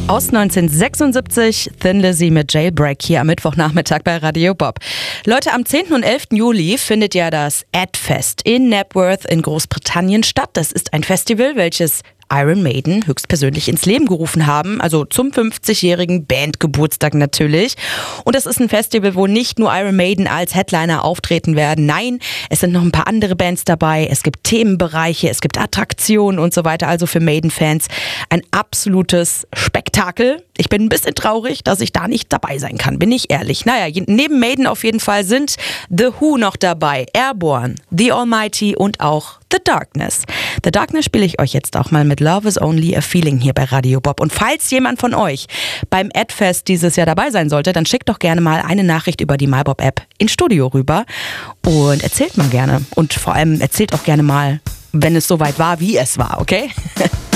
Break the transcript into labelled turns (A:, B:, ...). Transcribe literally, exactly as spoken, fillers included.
A: Aus neunzehnhundertsechsundsiebzig, Thin Lizzy mit Jailbreak hier am Mittwochnachmittag bei Radio Bob. Leute, am zehnten und elften Juli findet ja das Adfest in Knebworth in Großbritannien statt. Das ist ein Festival, welches Iron Maiden höchstpersönlich ins Leben gerufen haben, also zum fünfzigjährigen Bandgeburtstag natürlich. Und das ist ein Festival, wo nicht nur Iron Maiden als Headliner auftreten werden. Nein, es sind noch ein paar andere Bands dabei. Es gibt Themenbereiche, es gibt Attraktionen und so weiter. Also für Maiden-Fans ein absolutes Spektakel. Ich bin ein bisschen traurig, dass ich da nicht dabei sein kann, bin ich ehrlich. Naja, neben Maiden auf jeden Fall sind The Who noch dabei, Airborne, The Almighty und auch The Darkness. The Darkness spiele ich euch jetzt auch mal mit Love is Only a Feeling hier bei Radio Bob. Und falls jemand von euch beim Adfest dieses Jahr dabei sein sollte, dann schickt doch gerne mal eine Nachricht über die MyBob-App ins Studio rüber und erzählt mal gerne. Und vor allem erzählt auch gerne mal, wenn es soweit war, wie es war, okay?